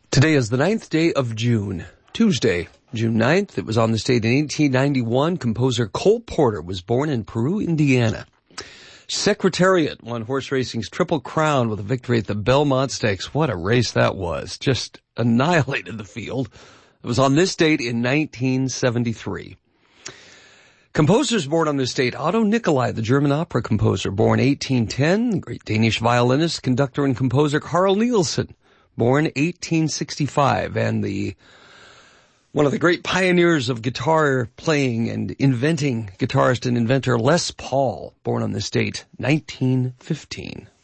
Today is the 9th day of June, Tuesday, June 9th. It was on this date in 1891. Composer Cole Porter was born in Peru, Indiana. Secretariat won horse racing's Triple Crown with a victory at the Belmont Stakes. What a race that was. Just annihilated the field. It was on this date in 1973. Composers born on this date: Otto Nicolai, the German opera composer, born 1810. Great Danish violinist, conductor, and composer Carl Nielsen, born 1865, and one of the great pioneers of guitar playing and inventing, guitarist and inventor Les Paul, born on this date, 1915.